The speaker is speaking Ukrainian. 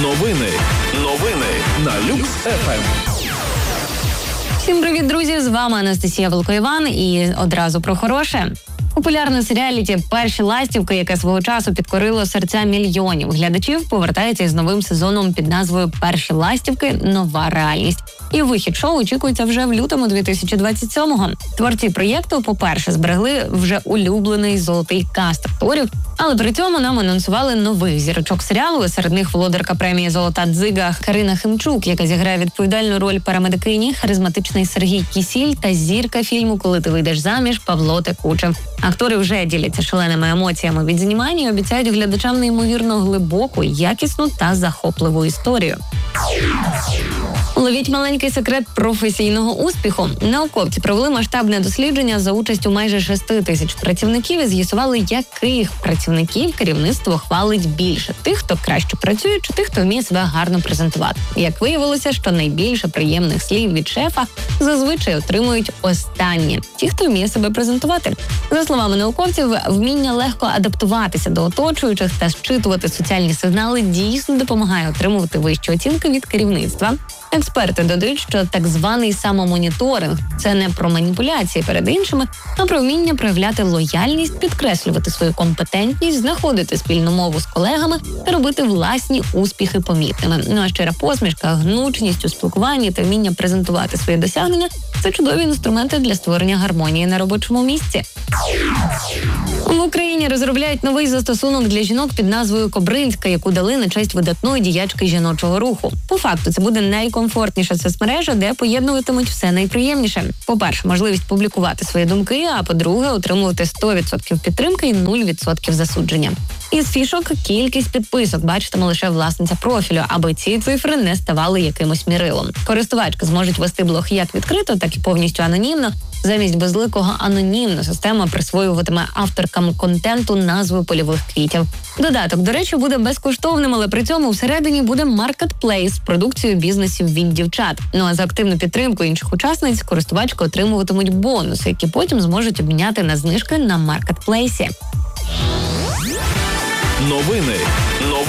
Новини на Люкс ФМ. Всім привіт, друзі! З вами Анастасія Волко-Іван і одразу про хороше. Популярне серіаліті «Перші ластівки», яке свого часу підкорило серця мільйонів глядачів, повертається із новим сезоном під назвою «Перші ластівки. Нова реальність». І вихід шоу очікується вже в лютому 2027-го. Творці проєкту, по-перше, зберегли вже улюблений золотий каст акторів, але при цьому нам анонсували нових зірочок серіалу. Серед них володарка премії «Золота дзига» Карина Химчук, яка зіграє відповідальну роль парамедикині, харизматичний Сергій Кісіль та зірка фільму «Коли ти вийдеш заміж» Павло Текучев. Актори вже діляться шаленими емоціями від знімань і обіцяють глядачам неймовірно глибоку, якісну та захопливу історію. Ловіть маленький секрет професійного успіху. Науковці провели масштабне дослідження за участю майже 6 тисяч працівників і з'ясували, яких працівників керівництво хвалить більше – тих, хто краще працює, чи тих, хто вміє себе гарно презентувати. Як виявилося, що найбільше приємних слів від шефа зазвичай отримують останні – ті, хто вміє себе презентувати. За словами науковців, вміння легко адаптуватися до оточуючих та зчитувати соціальні сигнали дійсно допомагає отримувати вищі оцінки від керівництва. Експерти додають, що так званий самомоніторинг – це не про маніпуляції перед іншими, а про вміння проявляти лояльність, підкреслювати свою компетентність, знаходити спільну мову з колегами та робити власні успіхи помітними. Ну а щира посмішка, гнучність у спілкуванні та вміння презентувати свої досягнення – це чудові інструменти для створення гармонії на робочому місці. В Україні розробляють новий застосунок для жінок під назвою «Кобринська», яку дали на честь видатної діячки жіночого руху. По факту, це буде найкомфортніша соцмережа, де поєднуватимуть все найприємніше. По-перше, можливість публікувати свої думки, а по-друге, отримувати 100% підтримки і 0% засудження. Із фішок – кількість підписок бачитиме лише власниця профілю, аби ці цифри не ставали якимось мірилом. Користувачки зможуть вести блог як відкрито, так і повністю анонімно. Замість безликого анонімна система присвоюватиме авторкам контенту назви польових квітів. Додаток, до речі, буде безкоштовним, але при цьому всередині буде маркетплейс з продукцією бізнесів від дівчат. Ну а за активну підтримку інших учасниць користувачки отримуватимуть бонуси, які потім зможуть обміняти на знижки на маркетплейсі. Новини